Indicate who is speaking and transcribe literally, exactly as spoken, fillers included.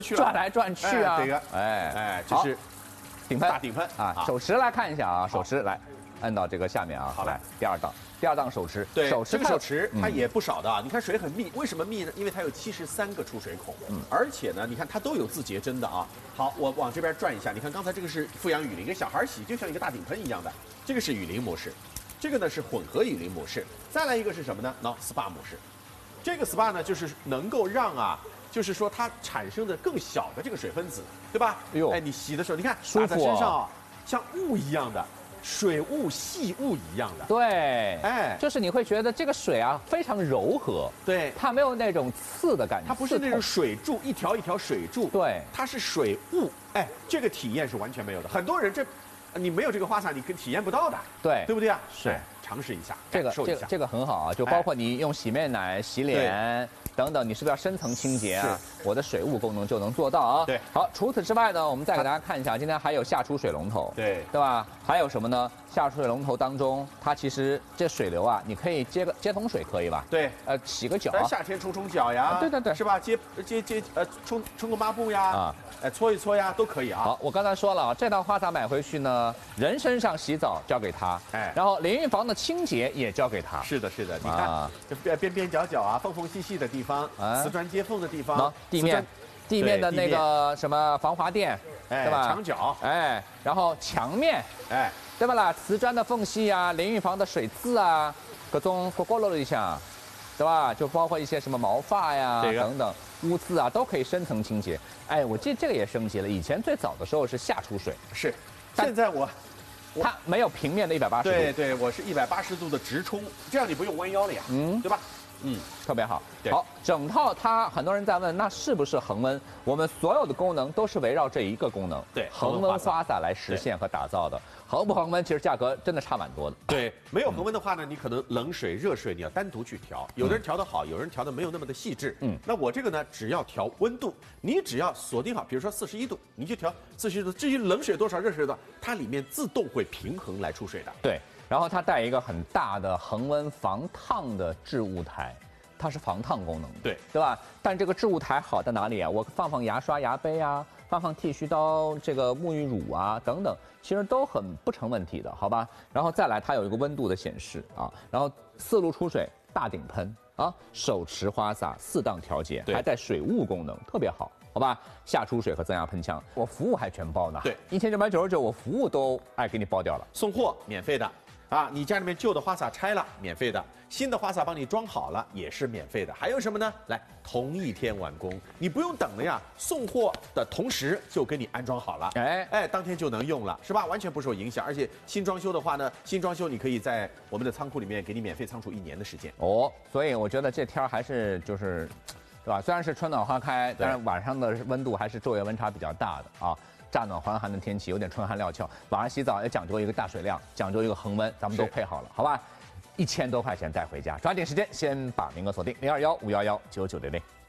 Speaker 1: 去
Speaker 2: 转来转去啊。
Speaker 1: 这个，
Speaker 2: 哎
Speaker 1: 哎，这是
Speaker 2: 顶喷
Speaker 1: 大顶喷
Speaker 2: 啊。手持来看一下啊，手持来按到这个下面啊。
Speaker 1: 好，来
Speaker 2: 第二档，第二档手持。
Speaker 1: 对，
Speaker 2: 手持
Speaker 1: 这个手持它
Speaker 2: 嗯
Speaker 1: 也不少的啊。你看水很密，为什么密呢？因为它有七十三个出水孔，嗯，而且呢，你看它都有自洁针的啊。好，我往这边转一下，你看刚才这个是富阳雨林，跟小孩洗就像一个大顶喷一样的，这个是雨林模式，这个呢是混合雨林模式，再来一个是什么呢？喏 ，S P A 模式。这个 S P A 呢，就是能够让啊，就是说它产生的更小的这个水分子，对吧？
Speaker 2: 哎呦，
Speaker 1: 哎，你洗的时候，你看
Speaker 2: 舒服
Speaker 1: 打在身上啊，像雾一样的，水雾、细雾一样的。
Speaker 2: 对，
Speaker 1: 哎，
Speaker 2: 就是你会觉得这个水啊非常柔和，
Speaker 1: 对，
Speaker 2: 它没有那种刺的感觉，
Speaker 1: 它不是那种水柱，一条一条水柱，
Speaker 2: 对，
Speaker 1: 它是水雾，哎，这个体验是完全没有的。很多人这，你没有这个花洒，你可体验不到的，
Speaker 2: 对，
Speaker 1: 对不对啊？
Speaker 2: 是。
Speaker 1: 哎尝试一下，
Speaker 2: 这个
Speaker 1: 感受一下
Speaker 2: 这个这个很好啊，就包括你用洗面奶洗脸等等，你是不是要深层清洁啊？我的水雾功能就能做到啊。
Speaker 1: 对，
Speaker 2: 好，除此之外呢，我们再给大家看一下，今天还有下出水龙头，
Speaker 1: 对，
Speaker 2: 对吧？还有什么呢？下出水龙头当中，它其实这水流啊，你可以接个接桶水可以吧？
Speaker 1: 对，
Speaker 2: 呃，洗个脚，
Speaker 1: 在夏天冲冲脚呀，
Speaker 2: 对对对，
Speaker 1: 是吧？接接接呃冲冲个抹布呀，啊，哎搓一搓呀，都可以啊。
Speaker 2: 好，我刚才说了啊，这套花洒买回去呢，人身上洗澡交给他，
Speaker 1: 哎，
Speaker 2: 然后淋浴房的清洁也交给他。
Speaker 1: 是的，是的，你看这边边边角角啊，缝缝隙隙的地方，瓷砖接缝的地方，
Speaker 2: 地面。地面的那个什么防滑垫，
Speaker 1: 哎，
Speaker 2: 对吧？
Speaker 1: 墙角，
Speaker 2: 哎，然后墙面，
Speaker 1: 哎，
Speaker 2: 对吧啦？瓷砖的缝隙啊，淋浴房的水渍啊，各种咕咕噜了一下，对吧？就包括一些什么毛发呀、这个、等等污渍啊，都可以深层清洁。哎，我记得这个也升级了，以前最早的时候是下出水，
Speaker 1: 是，现在我。
Speaker 2: 它没有平面的一百八十度，
Speaker 1: 对对，我是一百八十度的直冲，这样你不用弯腰了呀，嗯，对吧？
Speaker 2: 嗯，特别好。好，整套它很多人在问，那是不是恒温？我们所有的功能都是围绕这一个功能，
Speaker 1: 对，
Speaker 2: 恒温花洒来实现和打造的。恒不恒温，其实价格真的差蛮多的。
Speaker 1: 对，没有恒温的话呢，你可能冷水、热水你要单独去调，有的人调得好，有人调得没有那么的细致。嗯，那我这个呢，只要调温度，你只要锁定好，比如说四十一度，你就调四十一度。至于冷水多少、热水多少，它里面自动会平衡来出水的。
Speaker 2: 对。然后它带一个很大的恒温防烫的置物台，它是防烫功能的，
Speaker 1: 对
Speaker 2: 对吧？但这个置物台好在哪里啊？我放放牙刷、牙杯啊，放放剃须刀、这个沐浴乳啊等等，其实都很不成问题的，好吧？然后再来，它有一个温度的显示啊，然后四路出水，大顶喷啊，手持花洒四档调节，还带水雾功能，特别好。好吧，下出水和增压喷枪，我服务还全包呢。
Speaker 1: 对，
Speaker 2: 一千九百九十九，我服务都哎给你包掉了，
Speaker 1: 送货免费的。啊，你家里面旧的花洒拆了，免费的；新的花洒帮你装好了，也是免费的。还有什么呢？来，同一天完工，你不用等了呀，送货的同时就给你安装好了，哎哎，当天就能用了，是吧？完全不受影响。而且新装修的话呢，新装修你可以在我们的仓库里面给你免费仓储一年的时间。
Speaker 2: 哦，所以我觉得这天还是就是，对吧？虽然是春暖花开，但是晚上的温度还是昼夜温差比较大的啊。乍暖还寒的天气，有点春寒料峭。晚上洗澡也讲究一个大水量，讲究一个恒温，咱们都配好了，好吧？一千多块钱带回家，抓紧时间先把名额锁定零二幺五幺幺九九零零。